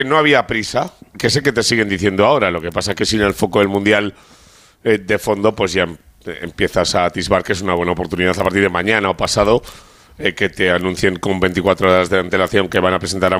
no había prisa, que sé que te siguen diciendo ahora. Lo que pasa es que sin el foco del Mundial de fondo, pues ya empiezas a atisbar que es una buena oportunidad a partir de mañana o pasado que te anuncien con 24 horas de antelación que van a presentar a